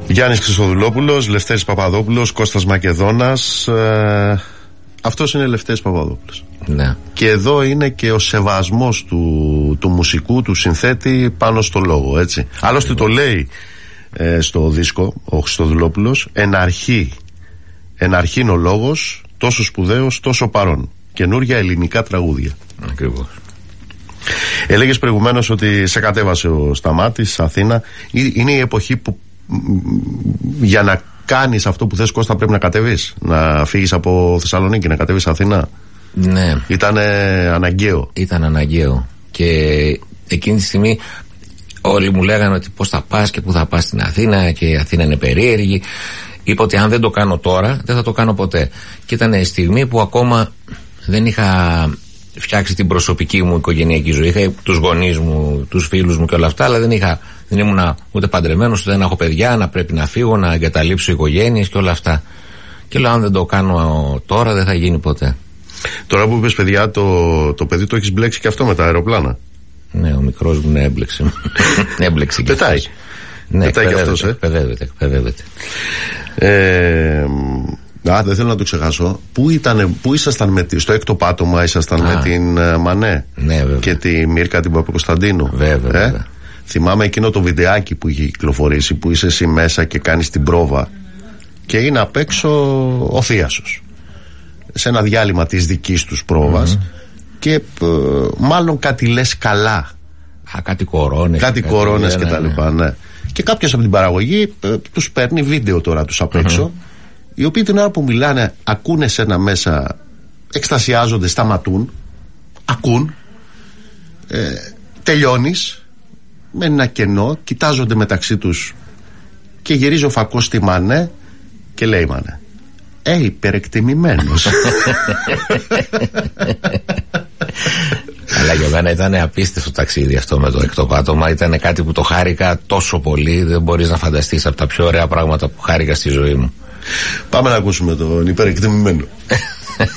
Γιάννης Χριστοδουλόπουλος, Λευτέρης Παπαδόπουλος, Κώστας Μακεδόνας. Αυτός είναι Λευτέρης Παπαδόπουλος. Ναι. Και εδώ είναι και ο σεβασμός του μουσικού, του συνθέτη πάνω στο λόγο, έτσι. Άλλωστε το λέει στο δίσκο ο Χριστοδουλόπουλος, εν αρχήν ο λόγος, τόσο σπουδαίος, τόσο παρόν. Καινούρια ελληνικά τραγούδια. Ακριβώς. Έλεγες προηγουμένως ότι σε κατέβασε ο Σταμάτης, Αθήνα. Είναι η εποχή που για να κάνεις αυτό που θες, Κώστα, πρέπει να κατεβείς, να φύγεις από Θεσσαλονίκη, να κατεβείς Αθήνα. Ναι. Ήταν αναγκαίο. Ήταν αναγκαίο. Και εκείνη τη στιγμή όλοι μου λέγανε ότι πώς θα πας και πού θα πας στην Αθήνα, και η Αθήνα είναι περίεργη. Είπα ότι αν δεν το κάνω τώρα, δεν θα το κάνω ποτέ. Και ήταν η στιγμή που ακόμα δεν είχα φτιάξει την προσωπική μου οικογενειακή ζωή. Είχα τους γονείς μου, τους φίλους μου και όλα αυτά, αλλά δεν ήμουν ούτε παντρεμένος, ούτε δεν έχω παιδιά, να πρέπει να φύγω, να εγκαταλείψω οικογένειες και όλα αυτά. Και λέω, αν δεν το κάνω τώρα, δεν θα γίνει ποτέ. Τώρα που είπες παιδιά, το παιδί το έχεις μπλέξει και αυτό με τα αεροπλάνα. Ναι, ο μικρός μου έμπλεξε. Έμπλεξε και πετάει. Ναι, πετάει και αυτός, εκπαιδεύεται. Δεν θέλω να το ξεχάσω. Πού ήσασταν στο έκτο πάτωμα, ήσασταν με την Μανέ, ναι, και τη Μύρκα την Παπακοσταντίνου. Βέβαια. Θυμάμαι εκείνο το βιντεάκι που είχε κυκλοφορήσει, που είσαι εσύ μέσα και κάνεις την πρόβα και είναι απ' έξω ο θείασος σε ένα διάλειμμα της δικής τους πρόβας, και μάλλον κάτι λες καλά. Κάτι κορώνες. Κάτι κορώνες και τα λοιπά, ναι. Και κάποιος από την παραγωγή τους παίρνει βίντεο τώρα τους απ' έξω, οι οποίοι την ώρα που μιλάνε ακούνε σένα μέσα, εκστασιάζονται, σταματούν, ακούν, τελειώνεις, μένει ένα κενό, κοιτάζονται μεταξύ τους και γυρίζει ο φακός στη Μανέ και λέει, Μανέ, υπερεκτιμημένος. Αλλά για μένα ήταν απίστευτο ταξίδι αυτό με το έκτο πάτωμα. Ήταν κάτι που το χάρηκα τόσο πολύ, δεν μπορείς να φανταστείς, από τα πιο ωραία πράγματα που χάρηκα στη ζωή μου. Πάμε να ακούσουμε τον υπερεκτιμημένο.